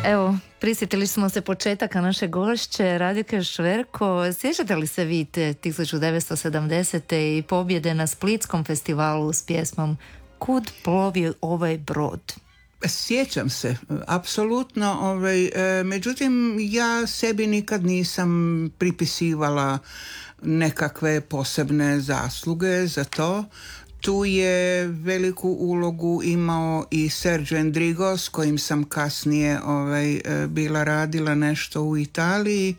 Evo, prisjetili smo se početaka naše gošće, Radike Šverko. Sjećate li se vi te 1970. i pobjede na Splitskom festivalu s pjesmom Kud plovi ovaj brod? Sjećam se, apsolutno. Međutim, ja sebi nikad nisam pripisivala nekakve posebne zasluge za to. Tu je veliku ulogu imao i Sergio Endrigo, s kojim sam kasnije bila radila nešto u Italiji.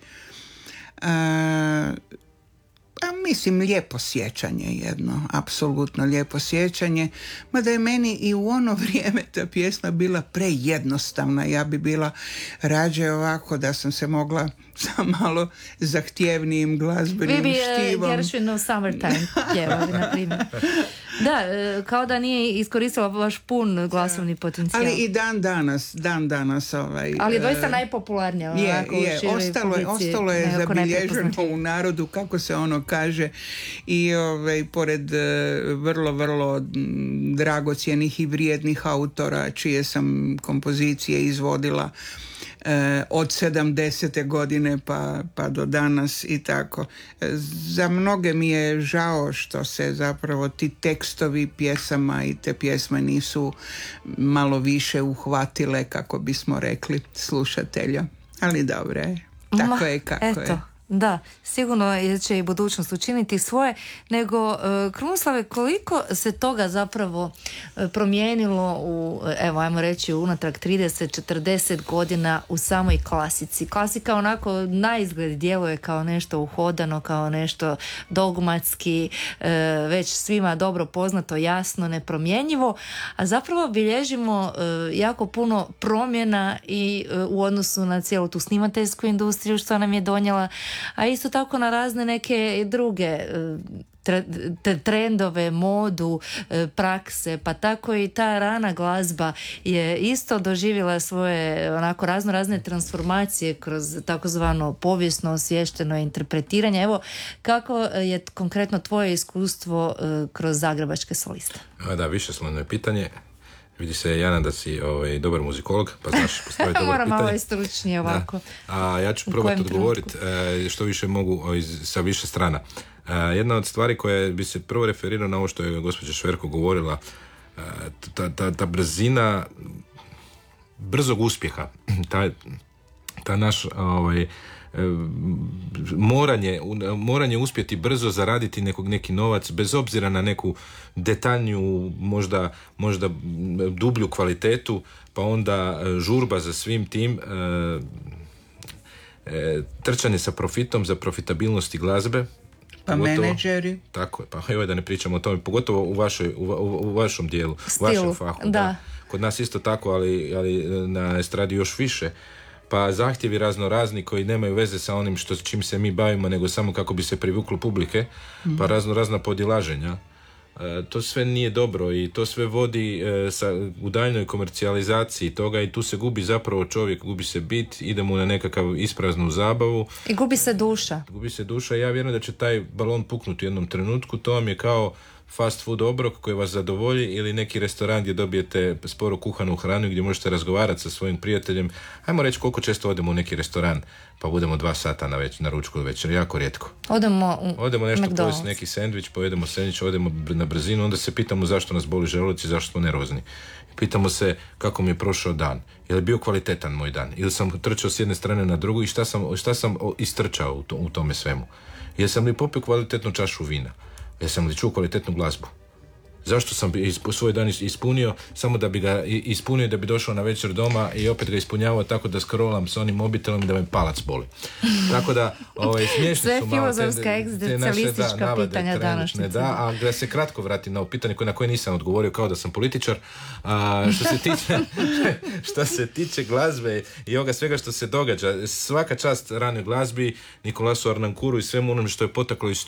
Mislim, lijepo sjećanje jedno, apsolutno lijepo sjećanje, mada je meni i u ono vrijeme ta pjesma bila prejednostavna. Ja bi bila rađe ovako da sam se mogla sa malo zahtjevnijim glazbenim štivom. Vi bi Gershwin Summertime pjevali, na primjer. Da, kao da nije iskoristila vaš pun glasovni potencijal. Ali i dan danas ali je doista najpopularnija. Ostalo je zabilježeno u narodu, kako se ono kaže, i pored vrlo dragocjenih i vrijednih autora čije sam kompozicije izvodila od 70. godine pa do danas i tako. Za mnoge mi je žao što se zapravo ti tekstovi pjesama i te pjesme nisu malo više uhvatile, kako bismo rekli, slušatelja. Ali dobro je. Tako je kako je. Da, sigurno će i budućnost učiniti svoje, nego Krunoslave, koliko se toga zapravo promijenilo u, evo, ajmo reći, unatrag 30-40 godina u samoj klasici. Klasika onako naizgled djeluje kao nešto uhodano, kao nešto dogmatski, već svima dobro poznato, jasno, nepromjenjivo, a zapravo bilježimo jako puno promjena i u odnosu na cijelu tu snimateljsku industriju što nam je donijela, a isto tako na razne neke druge trendove, modu, prakse, pa tako i ta rana glazba je isto doživjela svoje onako razne transformacije kroz takozvano povijesno osviješteno interpretiranje. Evo, kako je konkretno tvoje iskustvo kroz zagrebačke soliste? Da, višeslojno je pitanje. Vidi se, Jana, da si dobar muzikolog, pa znaš postaviti dobro pitanje. Moram malo stručnije ovako. A ja ću probati odgovoriti što više mogu sa više strana. Jedna od stvari koja bi se prvo referirao na ovo što je gospođa Šverko govorila, ta brzina brzog uspjeha, ta naš moranje uspjeti brzo zaraditi neki novac bez obzira na neku detaljniju, možda dublju kvalitetu, pa onda žurba za svim tim, trčanje sa profitom za profitabilnosti glazbe. Pa menadžeri. Tako je, pa evo da ne pričamo o tome, pogotovo u vašem dijelu, stilu, u vašem fahu. Da. Kod nas isto tako, ali na estradi još više. Pa zahtjevi razni koji nemaju veze sa onim čim se mi bavimo, nego samo kako bi se privuklo publike, pa razna podilaženja. To sve nije dobro i to sve vodi u daljnoj komercijalizaciji toga i tu se gubi zapravo čovjek, gubi se bit, idemo na nekakav ispraznu zabavu. I gubi se duša. Ja vjerujem da će taj balon puknuti u jednom trenutku. To vam je kao fast food obrok koji vas zadovolji ili neki restoran gdje dobijete sporo kuhanu hranu gdje možete razgovarati sa svojim prijateljem. Ajmo reći koliko često odemo u neki restoran pa budemo 2 sata na ručku večer, jako rijetko. Odemo nešto pojesti neki sendvič, pojedemo sendvič, odemo na brzinu, onda se pitamo zašto nas boli želudac i zašto smo nervozni. Pitamo se kako mi je prošao dan, je li bio kvalitetan moj dan, ili sam trčao s jedne strane na drugu i šta sam istrčao u tome svemu. Jesam li popio kvalitetnu čašu vina? Jesam li čuo kvalitetnu glazbu? Zašto sam svoj dan ispunio samo da bi ga ispunio, da bi došao na večer doma i opet ga ispunjavao tako da scrollam s onim mobitelom i da me palac boli. Tako da smiješni sve su malo filozofska egzistencialistička pitanja današnjice. Da, a da se kratko vratim na ovo pitanje na koje nisam odgovorio kao da sam političar. Što se tiče glazbe i ovoga svega što se događa, svaka čast ranoj glazbi, Nikolasu Arnankuru i svemu onom što je potaklo iz